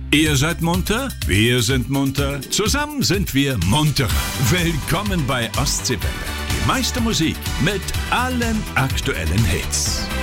Ihr seid munter, wir sind munter, zusammen sind wir munterer. Willkommen bei Ostseewelle, die meiste Musik mit allen aktuellen Hits.